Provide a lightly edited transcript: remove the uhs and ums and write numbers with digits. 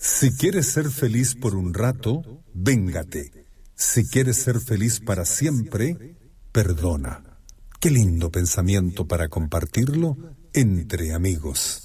Si quieres ser feliz por un rato, véngate. Si quieres ser feliz para siempre, perdona. Qué lindo pensamiento para compartirlo entre amigos.